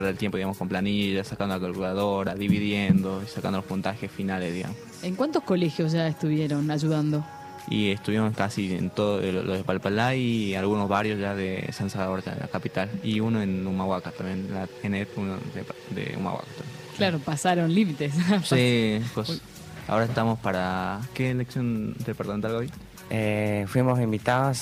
el tiempo, digamos, con planillas, sacando la calculadora, dividiendo y sacando los puntajes finales, digamos. ¿En cuántos colegios ya estuvieron ayudando? Y estuvimos casi en todo lo de Palpalá y algunos barrios ya de San Salvador, ya en la capital, y uno en Humahuaca también, la ENEP, uno de Humahuaca también. Claro, pasaron límites. Sí, pues ahora estamos para... ¿Qué elección departamental hoy? Fuimos invitados